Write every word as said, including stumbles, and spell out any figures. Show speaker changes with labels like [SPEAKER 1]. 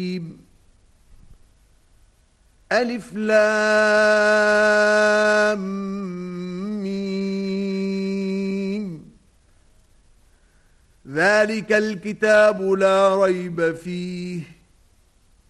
[SPEAKER 1] ألف لام ميم ذلك الكتاب لا ريب فيه